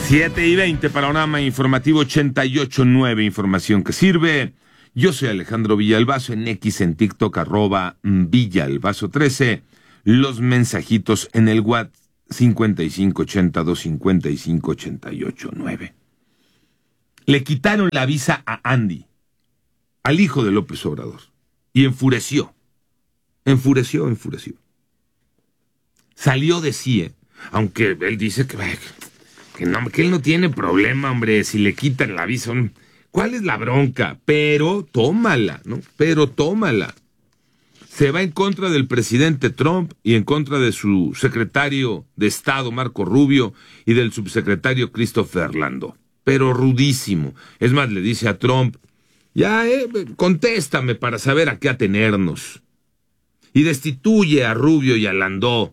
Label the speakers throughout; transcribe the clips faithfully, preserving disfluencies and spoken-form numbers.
Speaker 1: siete y veinte, panorama informativo ochenta y ocho punto nueve, información que sirve. Yo soy Alejandro Villalbazo, en X, en TikTok, arroba Villalbazo trece. Los mensajitos en el WhatsApp cincuenta y cinco ochenta y dos cincuenta y cinco ochenta y ocho nueve. Le quitaron la visa a Andy, al hijo de López Obrador, y enfureció. Enfureció, enfureció. Salió de C I E, aunque él dice que, que, no, que él no tiene problema, hombre, si le quitan la visa. ¿Cuál es la bronca? Pero tómala, ¿no? Pero tómala. Se va en contra del presidente Trump y en contra de su secretario de Estado, Marco Rubio, y del subsecretario Christopher Landó. Pero rudísimo. Es más, le dice a Trump, ya, eh, contéstame para saber a qué atenernos. Y destituye a Rubio y a Landó.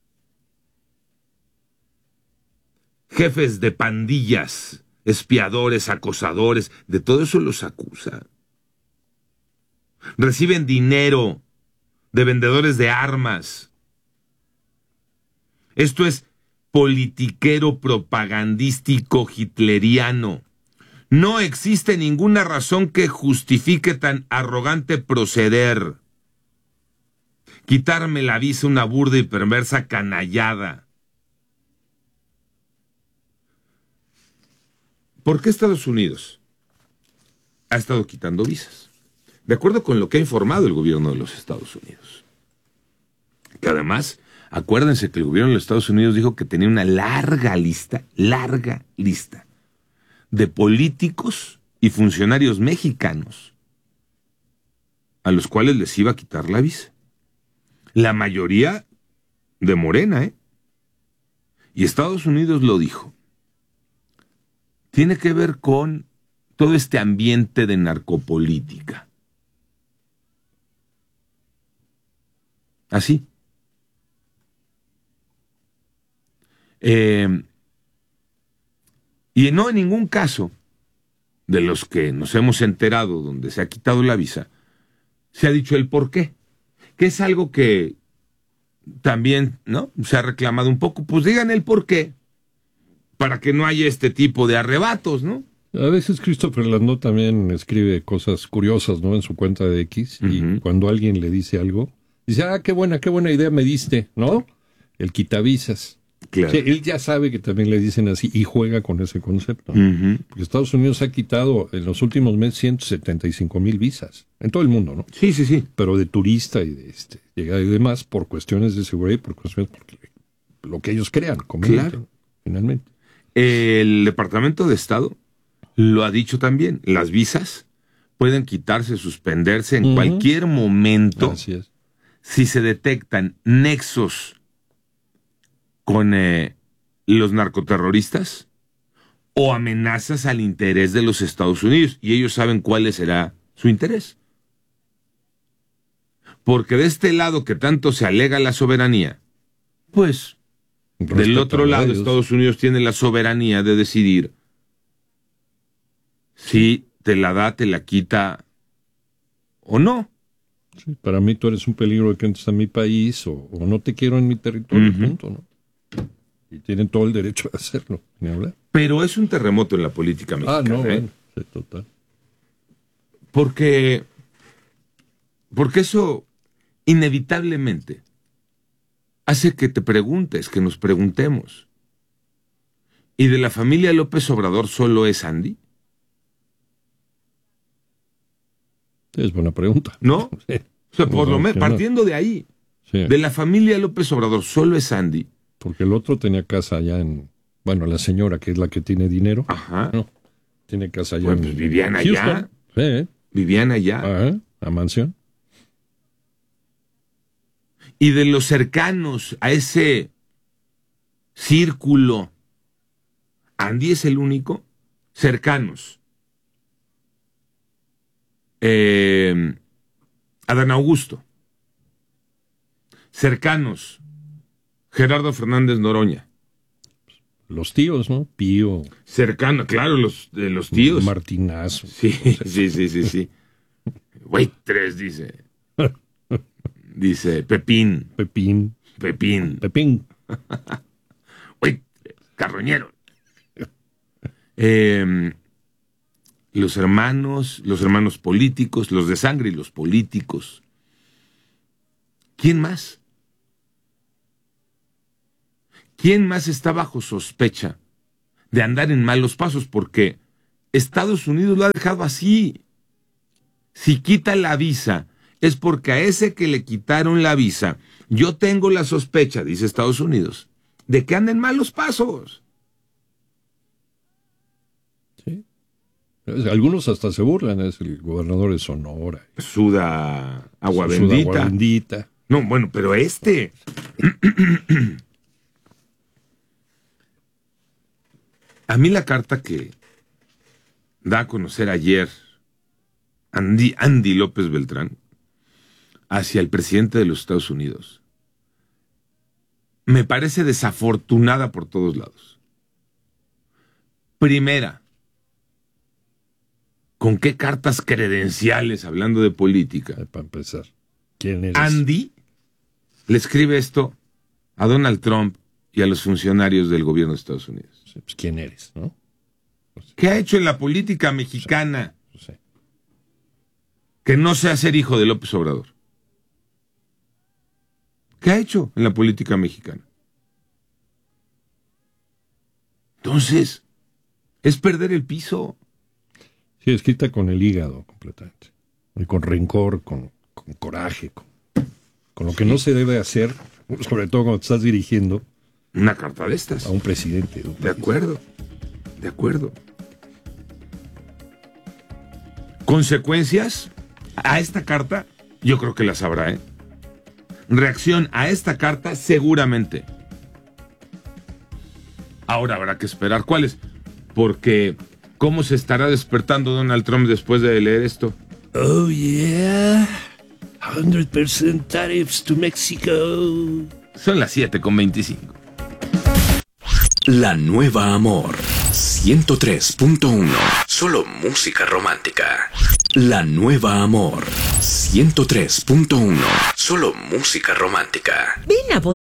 Speaker 1: Jefes de pandillas, espiadores, acosadores, de todo eso los acusa. Reciben dinero de vendedores de armas. Esto es politiquero propagandístico hitleriano. No existe ninguna razón que justifique tan arrogante proceder. Quitarme la visa, una burda y perversa canallada. ¿Por qué Estados Unidos ha estado quitando visas? De acuerdo con lo que ha informado el gobierno de los Estados Unidos. Que además, acuérdense que el gobierno de los Estados Unidos dijo que tenía una larga lista, larga lista, de políticos y funcionarios mexicanos a los cuales les iba a quitar la visa. La mayoría de Morena, ¿eh? Y Estados Unidos lo dijo. Tiene que ver con todo este ambiente de narcopolítica. Así. Eh, y no en ningún caso de los que nos hemos enterado donde se ha quitado la visa, se ha dicho el por qué. Que es algo que también, ¿no?, se ha reclamado un poco. Pues digan el por qué, para que no haya este tipo de arrebatos, ¿no?
Speaker 2: A veces Christopher Landó también escribe cosas curiosas, ¿no?, en su cuenta de X, uh-huh. Y cuando alguien le dice algo, dice, ah, qué buena, qué buena idea me diste, ¿no? El quitavisas.
Speaker 1: Claro.
Speaker 2: O sea, él ya sabe que también le dicen así y juega con ese concepto.
Speaker 1: Uh-huh.
Speaker 2: Porque Estados Unidos ha quitado en los últimos meses ciento setenta y cinco mil visas. En todo el mundo, ¿no?
Speaker 1: Sí, sí, sí.
Speaker 2: Pero de turista y de este, llegada y demás, por cuestiones de seguridad y por cuestiones porque lo que ellos crean, como
Speaker 1: claro.
Speaker 2: Finalmente.
Speaker 1: El Departamento de Estado lo ha dicho también. Las visas pueden quitarse, suspenderse en uh-huh. cualquier momento.
Speaker 2: Así es.
Speaker 1: Si se detectan nexos con eh, los narcoterroristas o amenazas al interés de los Estados Unidos, y ellos saben cuál será su interés. Porque de este lado que tanto se alega la soberanía, pues Respeta del otro lado Estados Unidos tiene la soberanía de decidir si te la da, te la quita o no.
Speaker 2: Sí, para mí tú eres un peligro de que entres a mi país o, o no te quiero en mi territorio, uh-huh. punto, ¿no? Y tienen todo el derecho a hacerlo, ni hablar.
Speaker 1: Pero es un terremoto en la política mexicana.
Speaker 2: Ah, no,
Speaker 1: ¿eh?
Speaker 2: bueno, sí, total.
Speaker 1: Porque, porque eso inevitablemente hace que te preguntes, que nos preguntemos. ¿Y de la familia López Obrador solo es Andy?
Speaker 2: Es buena pregunta.
Speaker 1: ¿No?
Speaker 2: Sí.
Speaker 1: O sea, por
Speaker 2: no,
Speaker 1: lo menos, partiendo
Speaker 2: no.
Speaker 1: de ahí,
Speaker 2: sí.
Speaker 1: de la familia López Obrador solo es Andy.
Speaker 2: Porque el otro tenía casa allá en, bueno, la señora que es la que tiene dinero.
Speaker 1: Ajá.
Speaker 2: No, tiene casa allá
Speaker 1: bueno,
Speaker 2: en
Speaker 1: pues vivían
Speaker 2: Houston.
Speaker 1: allá.
Speaker 2: Sí.
Speaker 1: Vivían allá.
Speaker 2: Ajá, la mansión.
Speaker 1: Y de los cercanos a ese círculo, Andy es el único. Cercanos. Eh, Adán Augusto. Cercanos. Gerardo Fernández Noroña.
Speaker 2: Los tíos, ¿no? Pío.
Speaker 1: Cercano, claro, los, de los tíos.
Speaker 2: Martinazo.
Speaker 1: Sí, sí, sí, sí, sí. Güey, tres, dice. Dice Pepín.
Speaker 2: Pepín.
Speaker 1: Pepín.
Speaker 2: Pepín.
Speaker 1: Güey, Carroñero. Eh, los hermanos, los hermanos políticos, los de sangre y los políticos. ¿Quién más? ¿Quién más está bajo sospecha de andar en malos pasos? Porque Estados Unidos lo ha dejado así. Si quita la visa, es porque a ese que le quitaron la visa, yo tengo la sospecha, dice Estados Unidos, de que anda en malos pasos.
Speaker 2: Sí. Algunos hasta se burlan, es el gobernador de Sonora.
Speaker 1: Suda agua
Speaker 2: Suda
Speaker 1: bendita.
Speaker 2: agua bendita.
Speaker 1: No, bueno, pero este... A mí la carta que da a conocer ayer Andy, Andy López Beltrán hacia el presidente de los Estados Unidos me parece desafortunada por todos lados. Primera, ¿con qué cartas credenciales, hablando de política?
Speaker 2: Para empezar, ¿quién eres?
Speaker 1: Andy le escribe esto a Donald Trump y a los funcionarios del gobierno de Estados Unidos.
Speaker 2: Sí, pues, ¿quién eres, no? Pues,
Speaker 1: ¿qué ha hecho en la política mexicana
Speaker 2: pues, sí.
Speaker 1: que no sea ser hijo de López Obrador? ¿Qué ha hecho en la política mexicana? Entonces, es perder el piso.
Speaker 2: Sí, escrita con el hígado completamente. Y con rencor, con, con coraje, con, con lo que sí. no se debe hacer, sobre todo cuando te estás dirigiendo
Speaker 1: una carta de estas
Speaker 2: a un presidente. De, un
Speaker 1: de acuerdo, de acuerdo. Consecuencias a esta carta, yo creo que las habrá, ¿eh? Reacción a esta carta, seguramente. Ahora habrá que esperar cuáles, porque ¿cómo se estará despertando Donald Trump después de leer esto?
Speaker 2: Oh yeah, one hundred percent tariffs to Mexico.
Speaker 1: Son las siete con veinticinco.
Speaker 3: La Nueva Amor, ciento tres punto uno. Solo música romántica. La Nueva Amor, ciento tres punto uno. Solo música romántica.
Speaker 4: Ven a